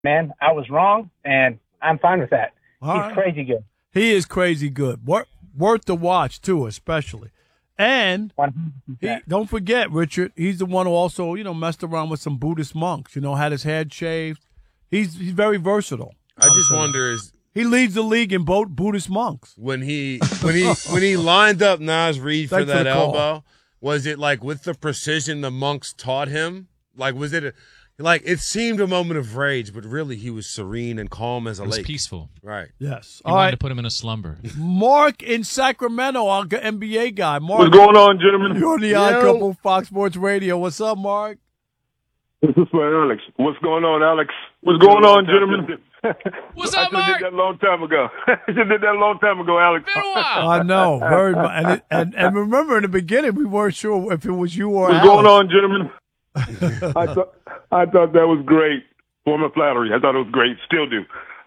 man, I was wrong, and I'm fine with that. All He's right. crazy good. He is crazy good. Worth the watch, too, especially. And 100%. don't forget, Richard, he's the one who also, messed around with some Buddhist monks, had his head shaved. He's very versatile. I just wonder He leads the league in both Buddhist monks. when he lined up Nas Reed for Thanks for that the call. elbow, was it like with the precision the monks taught him? Like was it it seemed a moment of rage, but really he was serene and calm as a It was lake. peaceful. Right. Yes. He All wanted right. to put him in a slumber. Mark in Sacramento, our NBA guy. Mark, What's going on, gentlemen? you're on the Odd Couple, Fox Sports Radio. What's up, Mark? This is for Alex. What's going on, Alex? What's going on, gentlemen? What's I up, should have Mark? did that a long time ago. I should have did that a long time ago, Alex. Been a while. I know, very much. And remember, in the beginning, we weren't sure if it was you or What's Alex. going on, gentlemen? I thought that was great. Form of flattery. I thought it was great. Still do.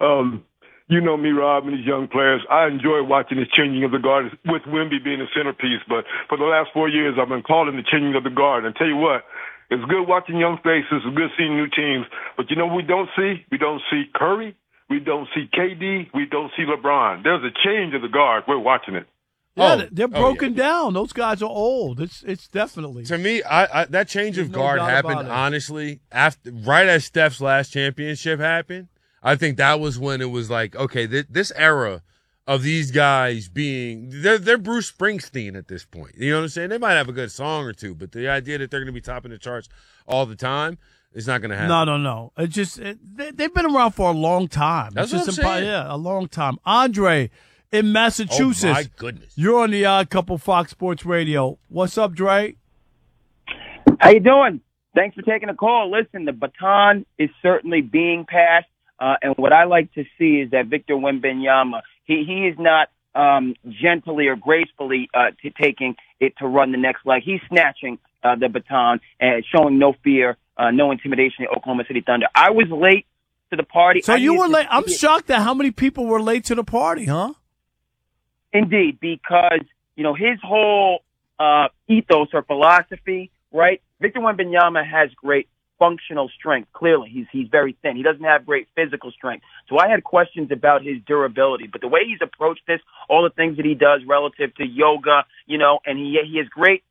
You know me, Rob, and these young players. I enjoy watching this changing of the guard with Wemby being the centerpiece. But for the last 4 years, I've been calling the changing of the guard. And tell you what, it's good watching young faces. It's good seeing new teams. But you know what we don't see? We don't see Curry. We don't see KD. We don't see LeBron. There's a change of the guard. We're watching it. Yeah, they're broken down. Those guys are old. It's definitely. To me, I that change There's of no guard doubt happened about it. honestly right as Steph's last championship happened. I think that was when it was like, okay, this era of these guys they're Bruce Springsteen at this point. You know what I'm saying? They might have a good song or two, but the idea that they're going to be topping the charts all the time is not going to happen. No. It's just they've been around for a long time. That's it's what just I'm saying. Yeah, a long time. Andre in Massachusetts. Oh my goodness! You're on the Odd Couple Fox Sports Radio. What's up, Dre? How you doing? Thanks for taking the call. Listen, the baton is certainly being passed, and what I like to see is that Victor Wembanyama, he is not gently or gracefully taking it to run the next leg. He's snatching the baton and showing no fear, no intimidation at Oklahoma City Thunder. I was late to the party. So you were late. I'm shocked at how many people were late to the party, huh? Indeed, because, his whole ethos or philosophy, right? Victor Wembanyama has great functional strength. Clearly, he's very thin. He doesn't have great physical strength. So I had questions about his durability. But the way he's approached this, all the things that he does relative to yoga, and he has great,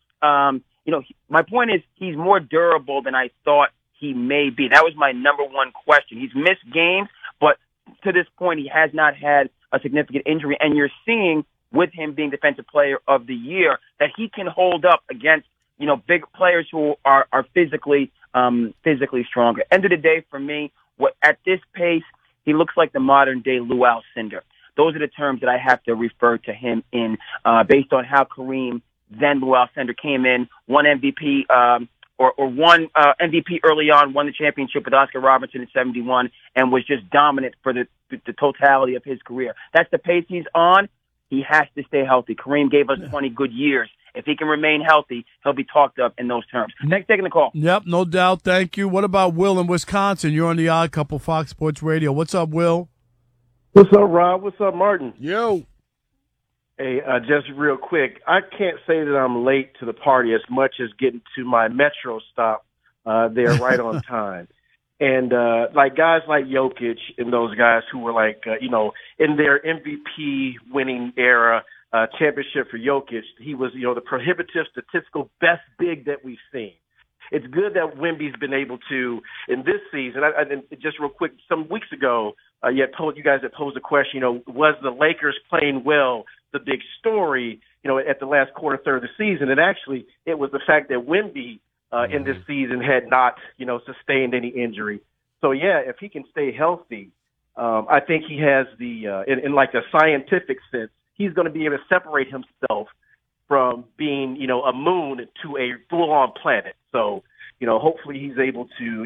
my point is he's more durable than I thought he may be. That was my number one question. He's missed games, but to this point, he has not had a significant injury. And you're seeing with him being Defensive Player of the Year that he can hold up against, big players who are physically stronger. End of the day, for me, at this pace, he looks like the modern day Lou Alcindor. Those are the terms that I have to refer to him in, based on how Kareem, then Lou Alcindor, came in, won MVP, or won MVP early on, won the championship with Oscar Robertson in 71, and was just dominant for the totality of his career. That's the pace he's on. He has to stay healthy. Kareem gave us 20 good years. If he can remain healthy, he'll be talked up in those terms. Thanks for taking the call. Yep, no doubt. Thank you. What about Will in Wisconsin? You're on the Odd Couple Fox Sports Radio. What's up, Will? What's up, Rob? What's up, Martin? Yo. Hey, just real quick, I can't say that I'm late to the party as much as getting to my metro stop there right on time. And like guys like Jokic and those guys who were like, in their MVP winning era, championship for Jokic, he was, the prohibitive statistical best big that we've seen. It's good that Wemby's been able to, in this season, and just real quick, some weeks ago, you guys had posed a question, was the Lakers playing well the big story, at the last third of the season? And actually, it was the fact that Wemby in this season had not, sustained any injury. So, yeah, if he can stay healthy, I think he has in like a scientific sense, he's going to be able to separate himself from being, a moon to a full-on planet. So, hopefully he's able to,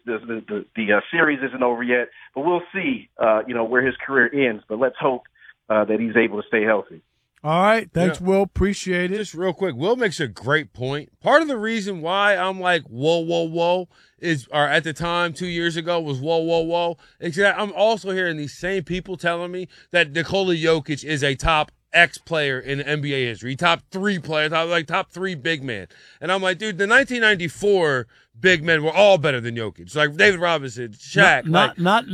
the series isn't over yet, but we'll see, where his career ends. But let's hope that he's able to stay healthy. All right. Thanks, Will. Appreciate it. Just real quick, Will makes a great point. Part of the reason why I'm like, whoa, or at the time 2 years ago was whoa, is that I'm also hearing these same people telling me that Nikola Jokic is a top X player in NBA history, top 3 players, top 3 big men. And I'm like, dude, the 1994 big men were all better than Jokic. Like David Robinson, Shaq. Not